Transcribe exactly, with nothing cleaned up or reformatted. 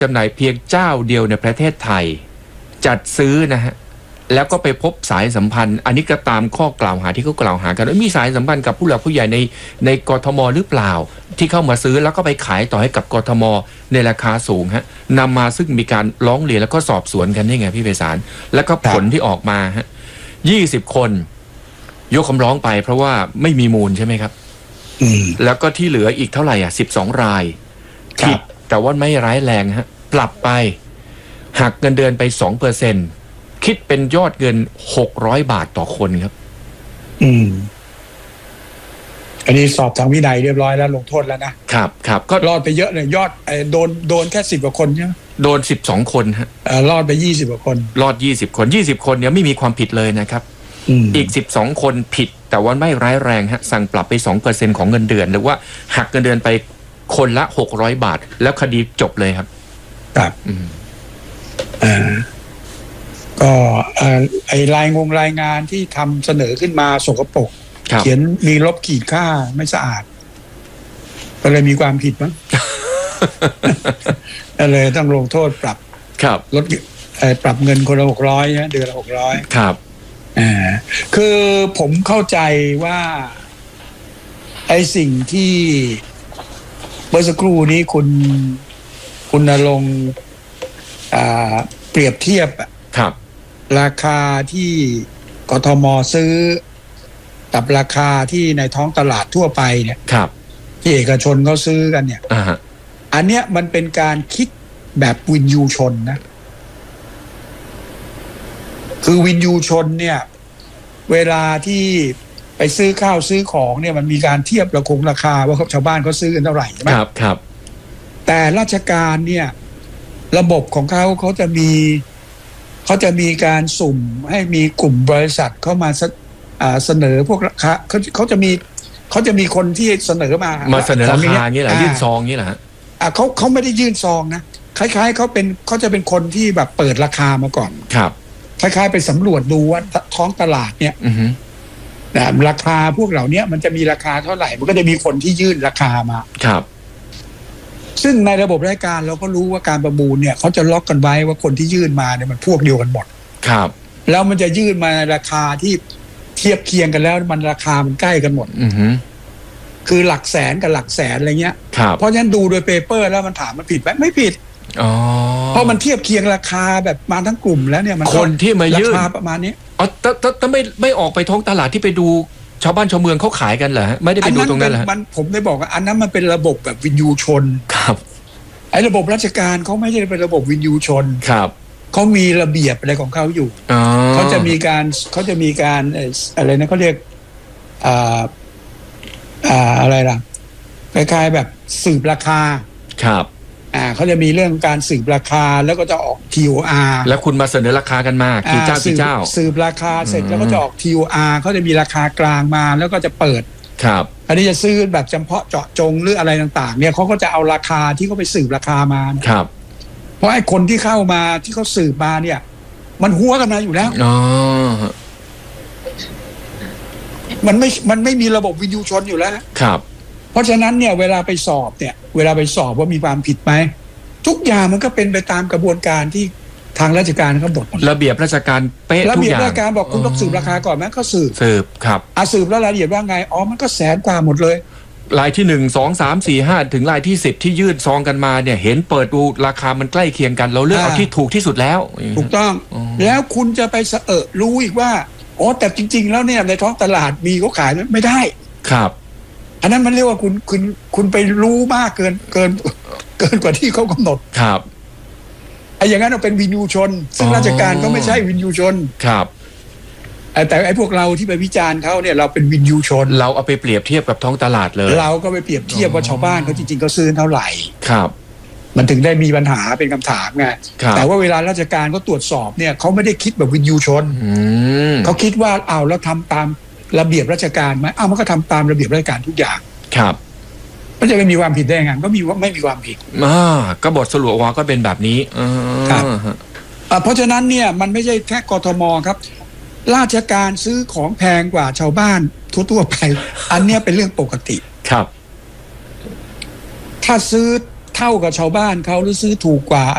จำหน่ายเพียงเจ้าเดียวในประเทศไทยจัดซื้อนะฮะแล้วก็ไปพบสายสัมพันธ์อันนี้ก็ตามข้อกล่าวหาที่เขากล่าวหากันว่ามีสายสัมพันธ์กับผู้หลักผู้ใหญ่ในในกทมหรือเปล่าที่เข้ามาซื้อแล้วก็ไปขายต่อให้กับกทมในราคาสูงฮะนำมาซึ่งมีการร้องเรียนแล้วก็สอบสวนกันนี่ไงพี่ไพศาลแล้วก็ผลที่ออกมาฮะยี่สิบคนยกคำร้องไปเพราะว่าไม่มีมูลใช่ไหมครับแล้วก็ที่เหลืออีกเท่าไหร่อ่ะสิบสองรายผิดแต่ว่าไม่ร้ายแรงฮะปรับไปหักเงินเดือนไปสองเปอร์เซ็นต์คิดเป็นยอดเงินหกร้อยบาทต่อคนครับอืมอันนี้สอบทางวินัยเรียบร้อยแล้วลงโทษแล้วนะครับครับก็รอดไปเยอะเลยยอดโดนโดนแค่สิบกว่าคนใช่ไหมโดนสิบสองคนฮะรอดไปยี่สิบกว่าคนรอดยี่สิบคนยี่สิบคนเนี่ยไม่มีความผิดเลยนะครับอีกสิบสองคนผิดแต่ว่าไม่ร้ายแรงฮะสั่งปรับไปสองเปอร์เซ็นต์ของเงินเดือนหรือว่าหักเงินเดือนไปคนละหกร้อยบาทแล้วคดีจบเลยครับครับอ่าก็ไอ้รายงงรายงานที่ทำเสนอขึ้นมาสกปรกเขียนมีลบขีดค่าไม่สะอาดก็เลยมีความผิดมั้งก็เลยต้องลงโทษปรับครับลดปรับเงินคนละหกร้อยนะเดือนละหกร้อยครับอ่าคือผมเข้าใจว่าไอ้สิ่งที่เมื่อสักครู่นี้คุณคุณณรงค์อ่าเปรียบเทียบครับราคาที่กทมซื้อกับราคาที่ในท้องตลาดทั่วไปเนี่ยครับที่เอกชนเขาซื้อกันเนี่ยอันเนี้ยมันเป็นการคิดแบบวินยูชนนะคือวินยูชนเนี่ยเวลาที่ไปซื้อข้าวซื้อของเนี่ยมันมีการเทียบราคงราคาว่าชาวบ้านเขาซื้อกันเท่าไหร่ใช่ไหมครับครับแต่ราชการเนี่ยระบบของเขาเขาจะมีเขาจะมีการสุ่มให้มีกลุ่มบริษัทเข้ามาเสนอพวกราคาเขาเขาจะมีเขาจะมีคนที่เสนอมามาเสนอราคาอย่างนี้แหละยื่นซองนี้แหละฮะอ่าเขาเขาไม่ได้ยื่นซองนะคล้ายๆเขาเป็นเขาจะเป็นคนที่แบบเปิดราคามาก่อนครับคล้ายๆไปสำรวจดูว่าท้องตลาดเนี่ยนะราคาพวกเหล่านี้มันจะมีราคาเท่าไหร่มันก็จะมีคนที่ยื่นราคามาครับซึ่งในระบบราชการเราก็รู้ว่าการประมูลเนี่ยเขาจะล็อกกันไว้ว่าคนที่ยื่นมาเนี่ยมันพวกเดียวกันหมดครับแล้วมันจะยื่นมาในราคาที่เทียบเคียงกันแล้วมันราคามันใกล้กันหมดอือฮึคือหลักแสนกับหลักแสนอะไรเงี้ยเพราะฉะนั้นดูโดยเปเปอร์แล้วมันถามมันผิดไหมไม่ผิดอ๋อเพราะมันเทียบเคียงราคาแบบมาทั้งกลุ่มแล้วเนี่ยมันคนที่มายื่นราคาประมาณนี้อ๋อแต่แต่ไม่ไม่ออกไปท้องตลาดที่ไปดูชาวบ้านชาวเมืองเขาขายกันเหรอฮะไม่ได้ไปดูตรงนั้นเหรอมันผมได้บอกว่าอันนั้นมันเป็นระบบแบบวินยูชนครับไอ้ระบบราชการเขาไม่ใช่เป็นระบบวินยูชนครับเขามีระเบียบอะไรของเขาอยู่เขาจะมีการเขาจะมีการอะไรนะเขาเรียกอ่าอ่าอะไรล่ะคล้ายๆแบบสืบราคาครับอ่าเขาจะมีเรื่องการสืบราคาแล้วก็จะออก ที โอ อาร์แล้วคุณมาเสนอราคากันมากี่เจ้ากี่เจ้าสืบราคาเสร็จแล้วก็จะออก ที โอ อาร์ เขาจะมีราคากลางมาแล้วก็จะเปิดครับอันนี้จะซื้อแบบเฉพาะเจาะจงหรืออะไรต่างๆเนี่ยเขาก็จะเอาราคาที่เขาไปสืบราคามาครับเพราะไอ้คนที่เข้ามาที่เขาสืบมาเนี่ยมันหัวกันมาอยู่แล้วอ๋อมันไม่มันไม่มีระบบวินยูชนอยู่แล้วครับเพราะฉะนั้นเนี่ยเวลาไปสอบเนี่ยเวลาไปสอบว่ามีความผิดไหมทุกอย่างมันก็เป็นไปตามกระบวนการที่ทางราชการเขาบอกระเบียบราชการเป๊ะทุกอย่างระเบียบราชการบอกคุณต้องสืบราคาก่อนไหมก็สืบสืบครับอ่ะสืบแล้วรายละเอียดว่าไงอ๋อมันก็แสนกว่าหมดเลยรายที่หนึ่งสองสามสี่ห้าถึงรายที่สิบที่ยื่นซองกันมาเนี่ยเห็นเปิดดูราคามันใกล้เคียงกันเราเลือกเอาที่ถูกที่สุดแล้วถูกต้องแล้วคุณจะไปเสอะรู้อีกว่าอ๋อแต่จริงๆแล้วเนี่ยในท้องตลาดมีเขาขายไม่ได้ครับอันนั้นมันเรียกว่าคุณคุณคุณไปรู้มากเกินเกินเกินกว่าที่เขากำหนดครับไอ้อย่างนั้นเราเป็นวินยูชนซึ่งราชการก็ไม่ใช่วินยูชนครับแต่ไอ้พวกเราที่ไปวิจารณ์เขาเนี่ยเราเป็นวินยูชนเราเอาไปเปรียบเทียบกับท้องตลาดเลยเราก็ไปเปรียบเทียบว่าชาวบ้านเขาจริงๆเขาซื้อเท่าไหร่ครับมันถึงได้มีปัญหาเป็นคำถามไงแต่ว่าเวลาราชการเขาตรวจสอบเนี่ยเขาไม่ได้คิดแบบวินยูชนเขาคิดว่าเอาแล้วทำตามระเบียบราชการไหมอ้าวมันก็ทำตามระเบียบราชการทุกอย่างครับมันจะไม่มีความผิดได้ไงก็มีว่าไม่มีความผิดอ่าก็บทสรุปว่าก็เป็นแบบนี้ครับเพราะฉะนั้นเนี่ยมันไม่ใช่แค่กทมครับราชการซื้อของแพงกว่าชาวบ้านทั่วๆไปอันนี้เป็นเรื่องปกติครับถ้าซื้อเท่ากับชาวบ้านเขาหรือซื้อถูกกว่า